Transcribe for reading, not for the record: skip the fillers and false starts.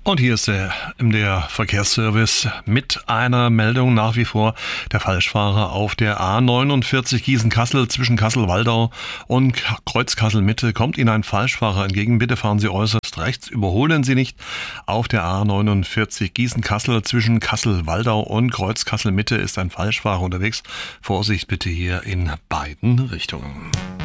Und hier ist der MDR Verkehrsservice mit einer Meldung nach wie vor. Der Falschfahrer auf der A49 Gießen-Kassel zwischen Kassel-Waldau und Kreuz-Kassel-Mitte kommt Ihnen ein Falschfahrer entgegen. Bitte fahren Sie äußerst rechts, überholen Sie nicht. Auf der A49 Gießen-Kassel zwischen Kassel-Waldau und Kreuz-Kassel-Mitte ist ein Falschfahrer unterwegs. Vorsicht bitte hier in beiden Richtungen.